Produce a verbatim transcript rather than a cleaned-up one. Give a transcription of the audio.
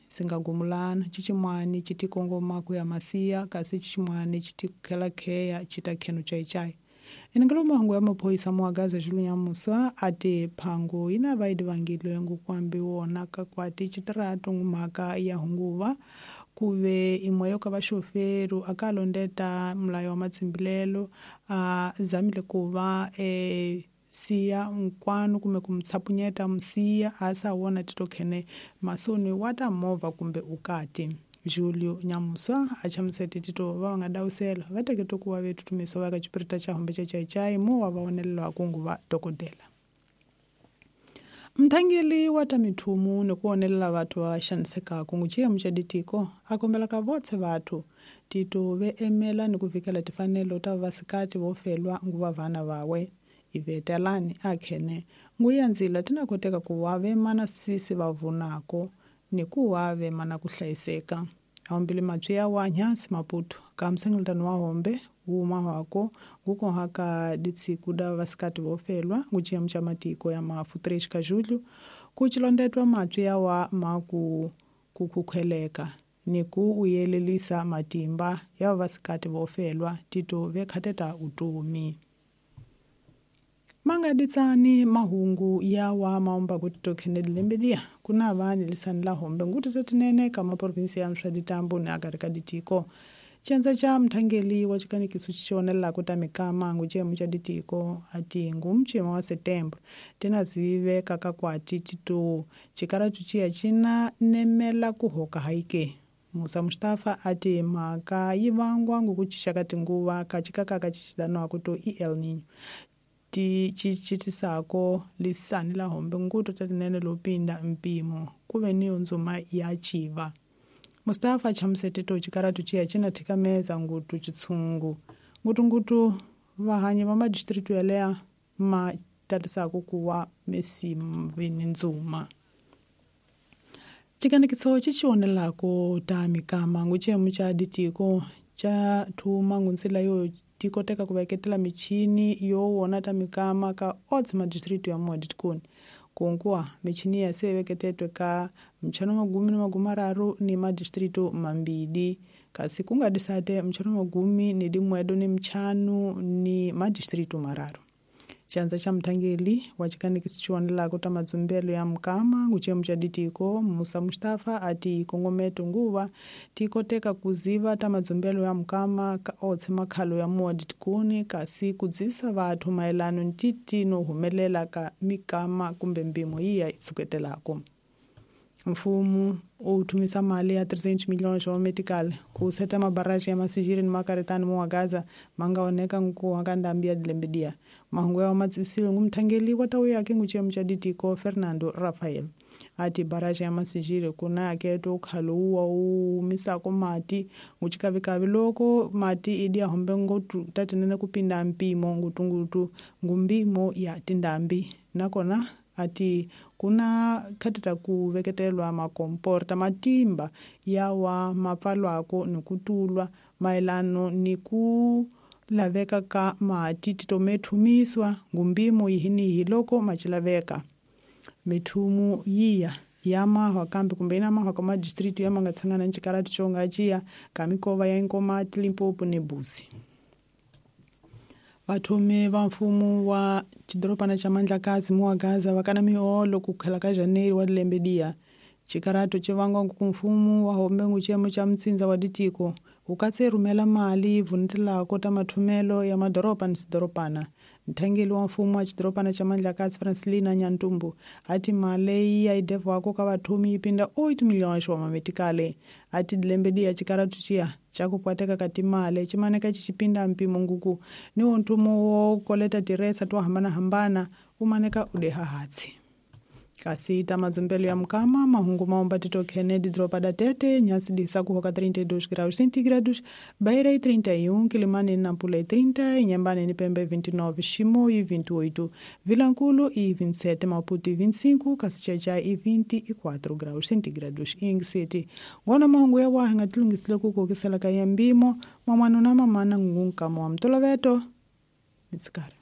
singagumulana chichimwani chitikongoma kuya masia kasi chichimwani chitikhelakheya chitakhenu chaichai iningilo mahangu ya maphoisa muagaza julu nyamuswa ati phangu ina vaidi vangilwe ngukwambi wona kakwati chitiratu ngumaka ya hunguva kuve imweyo ka vashoferu akalondeta mlayo wa matsimbilelo a zamile kuva e siya nkwanu kume kumtsapunyeta msiya asa wona titokhene masoni wata mova kumbe ukati Julio Nyamuswa achamseti tito vanga dausela vateketo kuwa vetu tumiso waka chipirita cha hombe cha chai chai mu wavaonelelo wakungu va dokodela mthangeli wata mithumu nikuonelela vatu vashaniseka kunguchie mchaditiko akombela kavotse vatu tito ve emela nikuvikela tifanelo ta vasikati vofelwa nguva vana vawe ivetelani akhene nguyanzila tinakoteka kuwa ve mana sisi vavunako ni kuwa ve mana kuhlayiseka aombile matu ya wanyasi maputo kamsengiltano wa hombe uma wako nguko haka ditsiku da vasikati vofelwa nguchia mchamatiko ya mafutreshika Julio kuchilondetwa matu ya wa maku kukukweleka niku uyelelisa matimba ya vasikati vofelwa tito vekhateta utumi manga ditsani mahungu ya wa maomba kutito Kennedy Lembedia kuna vani lisani la hombe nguti tatinene kama provinsi ya Mshaditambo na agarika ditiko chanza cha mthangeli wa chikanikiso chichonela kutamikama nguche mchaditiko ati ngumchima wa September tena zive kakakwati tito chikara tuchia china nemela kuhoka haike Musa Mustafa ati maka yivangwa ngukuchishakati nguva kachikaka kachichidano akuto I El Niño ti chichitisako lisani la hombe nguto tatinene lopinda mpimo kuve ni unzuma ya chiva Mustafa chamsetito chikara tuchia china tikameza ngutu chitsungu ngutu ngutu vahanye vama district yalea ma tatisako kuwa mesi mvini nzuma chikanikiso chichionelako tamikama nguche mchaditiko cha thuma ngunsila yo tikoteka kuveketela michini yo wona tamikama ka otsima district ya mwadikoni kunkua michini ya seveketetwe ka mchano magumi na magumi araru ni madistritu mambidi kasi kungadisate mchano magumi ni dimwedo ni mchanu ni madistritu mararu chanza cha mthangeli wachikanikisi chiwanela kuta mazumbelo ya mkama nguche mchaditiko Musa Mustafa ati kongometo nguva tikoteka kuziva ta mazumbelo ya mkama ka otse makhalo ya muaditikuni kasi kudzisa vathu maelano ntiti no humelela ka mikama kumbe mbimo iya itsuketelako mfumu uthumisa mali ya three million wa medical kuseta mabaraji ya masijiri ni makaretani muagaza mangaoneka nku wakandambia Lembedia mahungu ya matsisilo ngumthangeli watawu yake nguche mchaditiko Fernando Rafael ati baraji ya masijiri kuna yake to khaluwa umisa ko mati nguchikavikavi loko mati idi hombe ngotu tatinene kupinda mpimo ngutungutu ngumbimo ya tindambi nakona ati kuna khatita kuveketelwa makomporta matimba yawa mapfalwako nikutulwa maelano niku laveka ka mati titomethumiswa ngumbimo yihini hiloko machilaveka methumu yiya yama wakambi kumbe ina mahwa kama district yama ngatsangana nchikara tichonga achia kamikova ya Nkoma Limpopo ne Busi Vathume va mfumu wa chidoropana cha Mandlakazi muagaza vakana miholo kukhala ka Janeiro wa Lembedia chikarato chivangwa kumfumu wa hombe nguchemo cha mtsinza wa ditiko ukatse rumela mali vunitela kota mathumelo ya madoropa nsidoropana mthangeli wa mfumu wa chidoropana cha Mandlakazi Francelina Nyantumbu ati male ya idevo wako ka vathumi ipinda eight million wa mametikale ati Lembedia chikarato chia chakupwateka kati male chimaneka chichipinda mpimo nguku ni ontumo wo koleta tiresa to hambana hambana umaneka udeha hatsi kasi tamazumbelo ya mkama mahungu maomba tito Kennedy dropada tete nyasi disa kuhoka thirty two graus centígrados Beira thirty e one Kilimani Nampula thirty Nyambane ni Pembe twenty-nine Shimo e twenty-eight Vilankulo e twenty-seven Maputo e twenty-five Kasichacha e twenty-four graus centígrados Ing City ngona mahungu ya wahenga tulungisile kuko kisala kayambimo mamano na mamana ngunka mwa mtoloveto mitsikara